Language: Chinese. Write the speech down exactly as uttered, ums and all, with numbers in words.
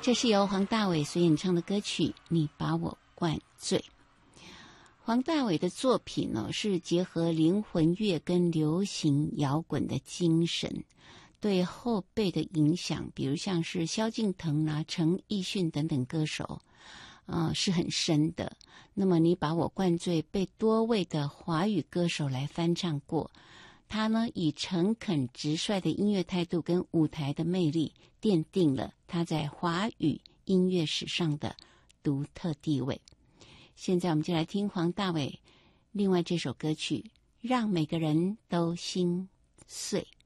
这是由黄大炜所演唱的歌曲《你把我灌醉》。黄大炜的作品呢，是结合灵魂乐跟流行摇滚的精神，对后辈的影响，比如像是萧敬腾啊、陈奕迅等等歌手，呃，是很深的。那么你把我灌醉被多位的华语歌手来翻唱过，他呢以诚恳直率的音乐态度跟舞台的魅力，奠定了他在华语音乐史上的独特地位。现在我们就来听黄大炜另外这首歌曲《让每个人都心碎》。